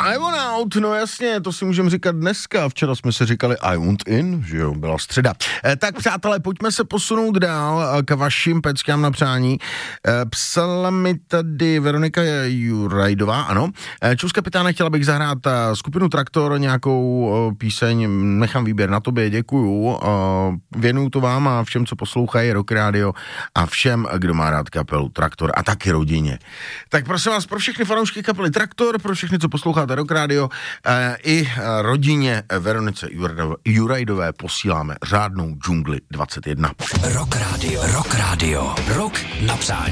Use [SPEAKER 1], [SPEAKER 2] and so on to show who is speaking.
[SPEAKER 1] I want out, no jasně, to si můžeme říkat dneska. Včera jsme si říkali I want in, že jo, byla středa. Tak přátelé, pojďme se posunout dál k vašim peckám na přání. Psala mi tady Veronika Jurajdová, ano. Čus kapitáne, chtěla bych zahrát skupinu Traktor, nějakou píseň, nechám výběr na tobě, děkuju. Věnuju to vám a všem, co poslouchají Rock Radio a všem, kdo má rád kapelu Traktor a taky rodině. Tak prosím vás, pro všechny fanoušky kapely Traktor, pro všechny, co posloucháte Rock Radio, i rodině Veronice Jurajdové posíláme řádnou Džungli 21.
[SPEAKER 2] Rock Radio, rock na přání.